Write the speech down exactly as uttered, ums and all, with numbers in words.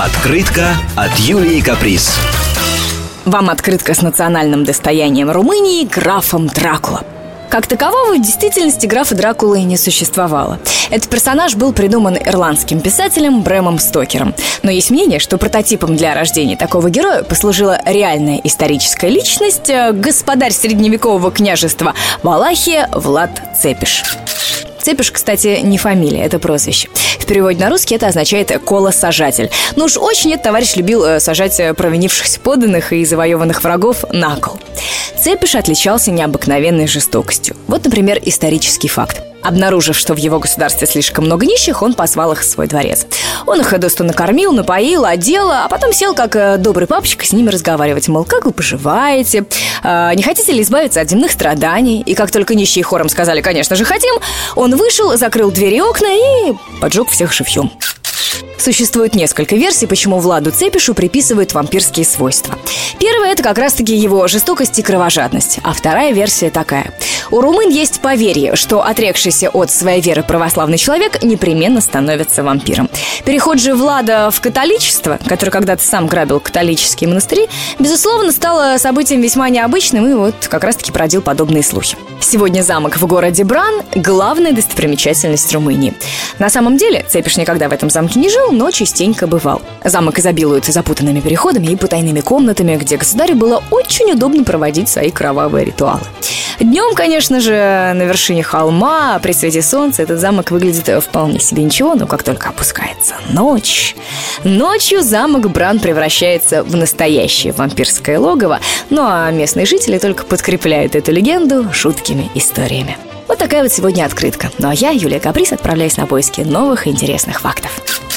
Открытка от Юлии Каприз. Вам открытка с национальным достоянием Румынии графом Дракула. Как такового в действительности графа Дракулы не существовало. Этот персонаж был придуман ирландским писателем Брэмом Стокером. Но есть мнение, что прототипом для рождения такого героя послужила реальная историческая личность, господарь средневекового княжества Валахия Влад Цепиш. Цепиш, кстати, не фамилия, это прозвище. В переводе на русский это означает «колосажатель». Ну уж очень этот товарищ любил сажать провинившихся подданных и завоеванных врагов на кол. Цепиш отличался необыкновенной жестокостью. Вот, например, исторический факт. Обнаружив, что в его государстве слишком много нищих, он позвал их в свой дворец. Он их достойно накормил, напоил, одел, а потом сел, как добрый папочка, с ними разговаривать. Мол, как вы поживаете? Не хотите ли избавиться от земных страданий? И как только нищие хором сказали, конечно же, хотим, он вышел, закрыл двери и окна и поджег всех живьем. Существует несколько версий, почему Владу Цепишу приписывают вампирские свойства. Первая – это как раз-таки его жестокость и кровожадность. А вторая версия такая. У румын есть поверье, что отрекшийся от своей веры православный человек непременно становится вампиром. Переход же Влада в католичество, который когда-то сам грабил католические монастыри, безусловно, стало событием весьма необычным и вот как раз-таки породил подобные слухи. Сегодня замок в городе Бран – главная достопримечательность Румынии. На самом деле Цепиш никогда в этом замке не жил, но частенько бывал. Замок изобилует запутанными переходами и потайными комнатами, где государю было очень удобно проводить свои кровавые ритуалы. Днем, конечно же, на вершине холма, при свете солнца, этот замок выглядит вполне себе ничего, но как только опускается ночь, ночью замок Бран превращается в настоящее вампирское логово, ну а местные жители только подкрепляют эту легенду жуткими историями. Вот такая вот сегодня открытка. Ну а я, Юлия Каприз, отправляюсь на поиски новых и интересных фактов.